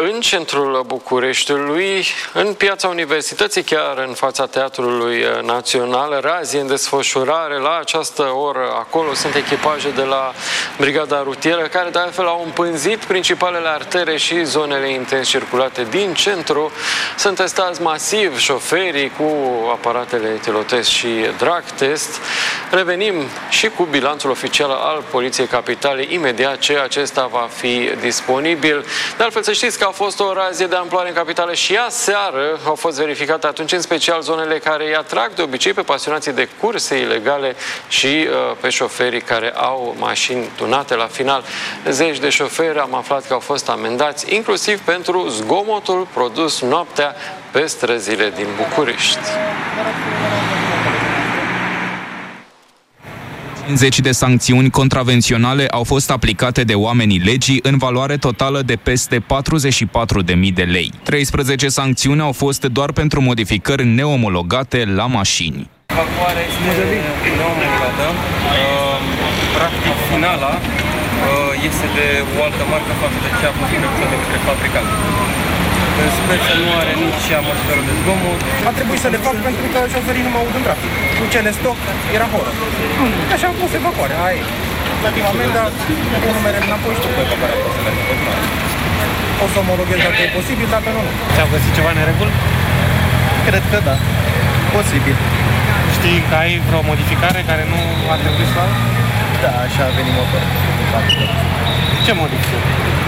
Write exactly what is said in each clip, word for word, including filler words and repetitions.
în centrul Bucureștiului, în piața Universității, chiar în fața Teatrului Național. Razie în desfășurare la această oră. Acolo sunt echipaje de la Brigada Rutieră, care de altfel au împânzit principalele artere și zonele intens circulate din centru. Sunt testați masiv șoferii cu aparatele etilotest și drag test. Revenim și cu bilanțul oficial al Poliției Capitalei imediat ce acesta va fi disponibil. De altfel, să știți că a fost o razie de amploare în capitală și aseară au fost verificate atunci în special zonele care îi atrag de obicei pe pasionații de curse ilegale și uh, pe șoferii care au mașini tunate la final. Zeci de șoferi am aflat că au fost amendați, inclusiv pentru zgomotul produs noaptea pe străzile din București. cincizeci de sancțiuni contravenționale au fost aplicate de oamenii legii în valoare totală de peste patruzeci și patru de mii de lei. treisprezece sancțiuni au fost doar pentru modificări neomologate la mașini. Evacuarea este neomologată. Practic, finala este de o altă marcă față de cea făcută de către fabricant. Sper că nu are nici amortizorul de zgomot. A trebuit să le fac pentru că șoferii nu mă aud în trafic. Cu cele stoc era horă. Așa am pus evacuare. Aia e. Plătim amenda, nu merem înapoi și după evacuarea o să mergem în continuare. O să omologhez dacă e posibil, dacă nu, nu. Ți-au găsit ceva nereguli? Cred că da. Posibil. Știi că ai vreo modificare care nu a trebuit să facă? Da, așa a venit motorul. Ce modificare?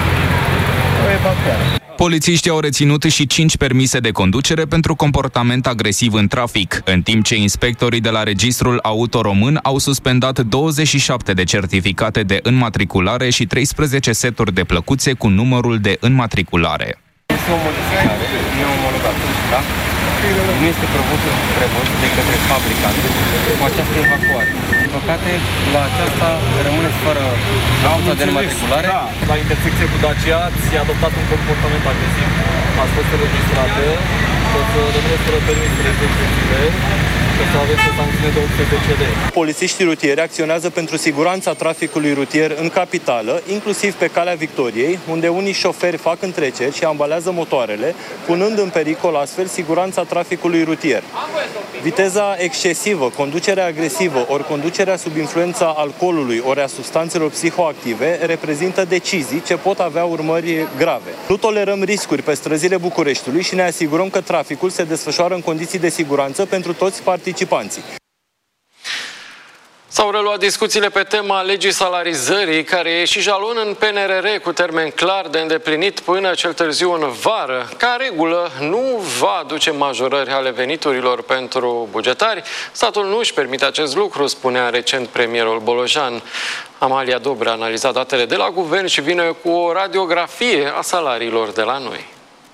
O evacuare. Polițiștii au reținut și cinci permise de conducere pentru comportament agresiv în trafic, în timp ce inspectorii de la Registrul Auto Român au suspendat douăzeci și șapte de certificate de înmatriculare și treisprezece seturi de plăcuțe cu numărul de înmatriculare. Este o modificare neomologată, da? Nu este prevăzut de către fabricant cu această evacuare. Din păcate, la aceasta rămâneți fără plăcuța de înmatriculare. Da, la intersecție cu Dacia ați adoptat un comportament agresiv, ați fost înregistrată, o să rămâneți fără permis de exercițiile, o să aveți o sancțiune de optsprezece lei. Polițiștii rutieri acționează pentru siguranța traficului rutier în capitală, inclusiv pe Calea Victoriei, unde unii șoferi fac întreceri și ambalează motoarele, punând în pericol astfel siguranța traficului rutier. Viteza excesivă, conducerea agresivă, ori conducerea sub influența alcoolului ori a substanțelor psihoactive reprezintă decizii ce pot avea urmări grave. Nu tolerăm riscuri pe străzile Bucureștiului și ne asigurăm că traficul se desfășoară în condiții de siguranță pentru toți participanții. S-au reluat discuțiile pe tema legii salarizării, care e și jalon în P N R R cu termen clar de îndeplinit până cel târziu în vară. Ca regulă, nu va aduce majorări ale veniturilor pentru bugetari. Statul nu își permite acest lucru, spunea recent premierul Bolojan. Amalia Dobre a analizat datele de la guvern și vine cu o radiografie a salariilor de la noi.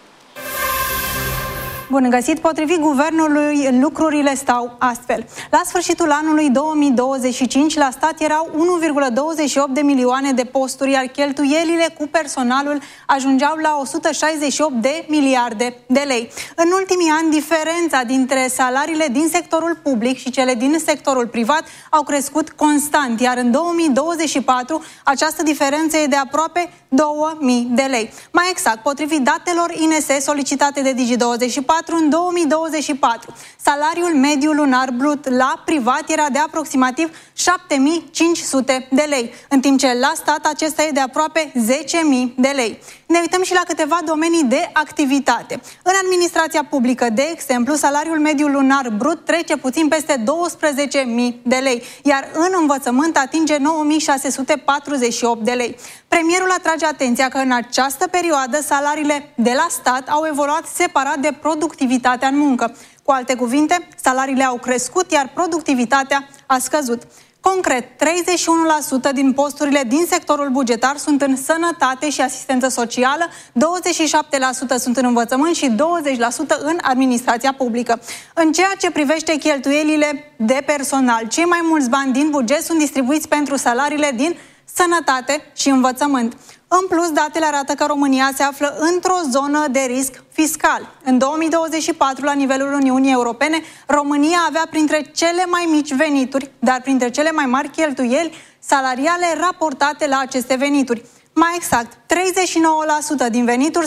Bun găsit! Potrivit guvernului, lucrurile stau astfel. La sfârșitul anului două mii douăzeci și cinci, la stat erau unu virgulă douăzeci și opt de milioane de posturi, iar cheltuielile cu personalul ajungeau la o sută șaizeci și opt de miliarde de lei. În ultimii ani, diferența dintre salariile din sectorul public și cele din sectorul privat au crescut constant, iar în două mii douăzeci și patru această diferență e de aproape două mii de lei. Mai exact, potrivit datelor I N S solicitate de Digi douăzeci și patru, în două mii douăzeci și patru, salariul mediu lunar brut la privat era de aproximativ șapte mii cinci sute de lei, în timp ce la stat acesta e de aproape zece mii de lei. Ne uităm și la câteva domenii de activitate. În administrația publică, de exemplu, salariul mediu lunar brut trece puțin peste douăsprezece mii de lei, iar în învățământ atinge nouă mii șase sute patruzeci și opt de lei. Premierul atrage atenția că în această perioadă salariile de la stat au evoluat separat de productivitatea în muncă. Cu alte cuvinte, salariile au crescut, iar productivitatea a scăzut. Concret, treizeci și unu la sută din posturile din sectorul bugetar sunt în sănătate și asistență socială, douăzeci și șapte la sută sunt în învățământ și douăzeci la sută în administrația publică. În ceea ce privește cheltuielile de personal, cei mai mulți bani din buget sunt distribuiți pentru salariile din sănătate și învățământ. În plus, datele arată că România se află într-o zonă de risc fiscal. În două mii douăzeci și patru, la nivelul Uniunii Europene, România avea printre cele mai mici venituri, dar printre cele mai mari cheltuieli salariale raportate la aceste venituri. Mai exact, treizeci și nouă la sută din venituri